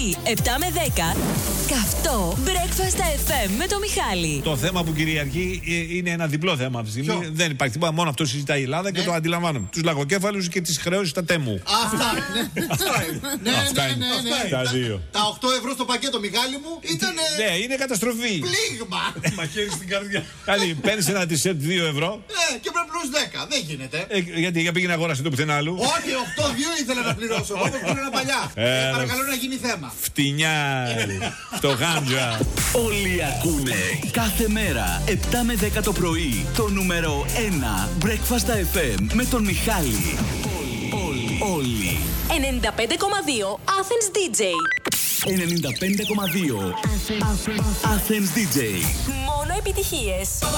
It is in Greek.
πρωί, 7 με 10, καυτό Breakfast FM με το Μιχάλη. Το θέμα που κυριαρχεί είναι ένα διπλό θέμα αυτή τη στιγμή. Δεν υπάρχει τίποτα, μόνο αυτό συζητάει η Ελλάδα και το αντιλαμβάνομαι. Τους λαγοκέφαλους και τις χρεώσεις στα τέμου. Αυτά. Αυτά είναι. Τα δύο. Τα 8 ευρώ στο πακέτο, Μιχάλη μου, ήταν. Ναι, είναι καταστροφή. Πλήγμα. Μαχαίρι στην καρδιά. Καλή, παίρνεις ένα t-shirt 2 ευρώ. Και πρέπει πλούς 10. Δεν γίνεται. Γιατί για πήγαινε να αγοράσει το πουθενά άλλου. Όχι, 8-2 ήθελα να πληρώσω. Εγώ το πλήρωνα παλιά. Παρακαλώ να γίνει θέμα. Φτηνιά. Φτωχάντζα. Όλοι ακούνε κάθε μέρα 7 με 10 το πρωί το νούμερο 1 Breakfast FM με τον Μιχάλη. Όλοι. 95,2 Athens DJ. 95,2 Athens DJ. Μόνο επιτυχίες.